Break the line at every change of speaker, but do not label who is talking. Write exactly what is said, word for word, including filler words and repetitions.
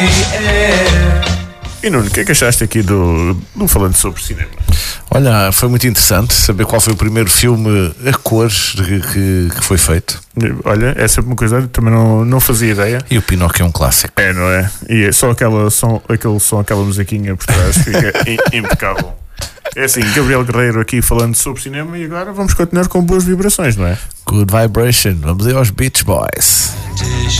the air.
E Nuno, o que é que achaste aqui do, do Falando sobre Cinema?
Olha, foi muito interessante saber qual foi o primeiro filme a cores que, que, que foi feito.
Olha, é sempre uma coisa que também não, não fazia ideia.
E o Pinóquio é um clássico.
É, não é? E é só aquela som, aquele som, aquela musiquinha por trás fica impecável. É assim, Gabriel Guerreiro aqui falando sobre cinema e agora vamos continuar com boas vibrações, não é?
Good vibration. Vamos ir aos Beach Boys.